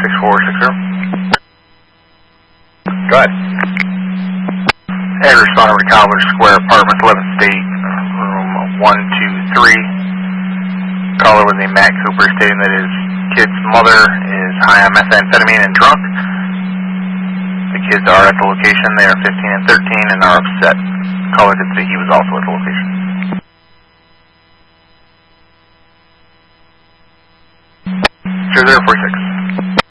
6460. Go ahead. Hey, responder to Calvert Square Apartments, 11th State, room 123. Caller with a Matt Cooper stating that his kid's mother is high on methamphetamine and drunk. The kids are at the location. They are 15 and 13 and are upset. Caller did say he was also at the location. 0046.